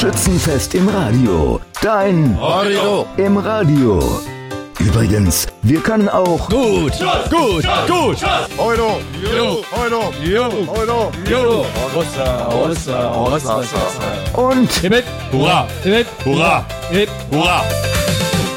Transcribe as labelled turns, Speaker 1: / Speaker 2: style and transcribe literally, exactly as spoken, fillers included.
Speaker 1: Schützenfest im Radio. Dein
Speaker 2: Radio
Speaker 1: im Radio. Übrigens, wir können auch
Speaker 2: gut, gut, gut.
Speaker 3: Euro,
Speaker 2: Jo,
Speaker 3: Euro,
Speaker 2: jo,
Speaker 3: Euro.
Speaker 2: jo. Rossa, rossa, rossa, rossa.
Speaker 1: und
Speaker 2: Hip, hip, hurra, hip, hip, hurra, hip, hurra.